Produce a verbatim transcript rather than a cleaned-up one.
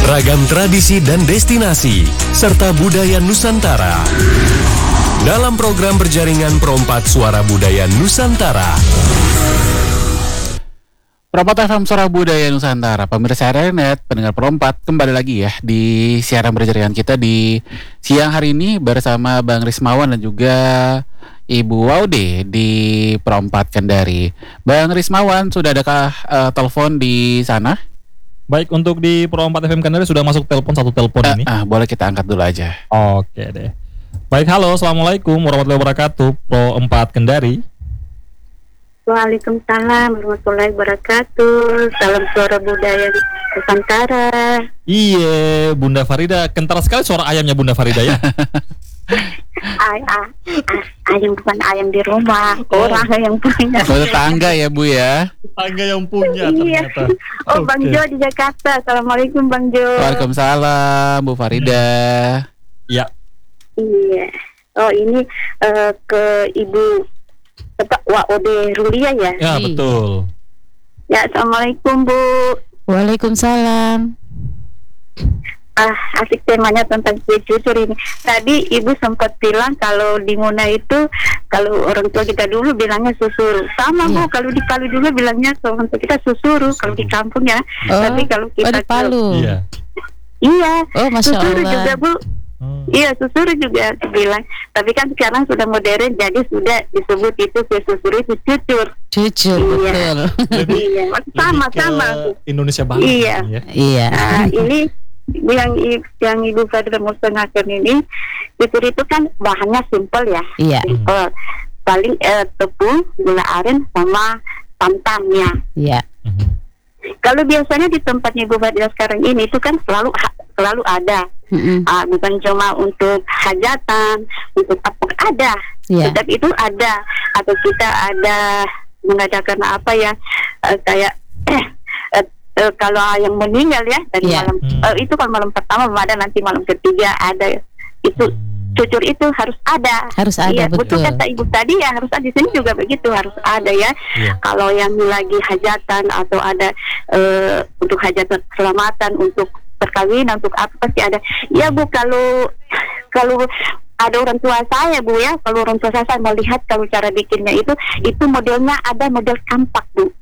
Ragam tradisi dan destinasi, serta budaya Nusantara. Dalam program berjaringan Perompak Suara Budaya Nusantara. Perompak F M Suara Budaya Nusantara, pemirsa Renet, pendengar Perompak, kembali lagi ya di siaran berjaringan kita di siang hari ini bersama Bang Rismawan dan juga Ibu Waude di Perompak Kendari. Bang Rismawan, sudah adakah uh, telepon di sana? Baik, untuk di Perompak F M Kendari sudah masuk telepon satu telepon uh, ini. uh, Boleh kita angkat dulu aja. Oke deh. Baik, halo, assalamualaikum warahmatullahi wabarakatuh. Perompak Kendari. Waalaikumsalam warahmatullahi wabarakatuh. Salam suara budaya Nusantara. Iya, Bunda Farida, kental sekali suara ayamnya Bunda Farida ya. Ay, ay, ay, ayam bukan ayam di rumah, oh. Orang yang punya. Oh, tetangga ya Bu ya. Tetangga yang punya iya. ternyata. Oh, okay. Bang Jo di Jakarta. Assalamualaikum Bang Jo. Waalaikumsalam Bu Farida. Iya. Iya. Oh, ini uh, ke Ibu Bapak Waude Rulia ya? Ya, betul. Ya, assalamualaikum Bu. Waalaikumsalam. Ah, asik temanya tentang kue cucur ini. Tadi Ibu sempat bilang kalau di Muna itu kalau orang tua kita dulu bilangnya susuru. Sama Bu, kalau di Palu juga bilangnya orang tua kita susuru kalau di kampung ya. Oh, tapi kalau kita oh, di Palu. Iya. Iya. Oh, Masya susuru Allah. juga Bu. Hmm. Iya, susuru juga dibilang. Tapi kan sekarang sudah modern, jadi sudah disebut itu kue susuru itu cucur. Cucur, Iya. betul. Lebih, Iya, sama-sama. Indonesia banget. Iya. Ya. Iya. Nah, ini yang yang Ibu Fadila mau setengahkan ini, cucur itu kan bahannya simpel ya. Iya. Simpel. Paling eh, tepung, gula aren sama santannya. Iya. Mhm. Kalau biasanya di tempatnya Ibu Fadila sekarang ini itu kan selalu selalu ada. Mm-mm. Ah, bukan cuma untuk hajatan, untuk apa ada, Iya. tetap itu ada. Atau kita ada mengadakan apa ya, eh, kayak eh, eh, eh, kalau yang meninggal ya dari Iya. malam Hmm. eh, itu kalau malam pertama ada, nanti malam ketiga ada. Itu Hmm. cucur itu harus ada. Harus ada, Iya, betul betul. kata Ibu tadi ya, harus ada. Di sini juga begitu, harus ada ya. Iya. Kalau yang lagi hajatan atau ada eh, untuk hajatan keselamatan, untuk perkawinan, untuk apa pasti ada. Ya Bu, kalau kalau ada orang tua saya Bu ya, kalau orang tua saya, saya melihat kalau cara bikinnya itu itu modelnya ada model kampak Bu.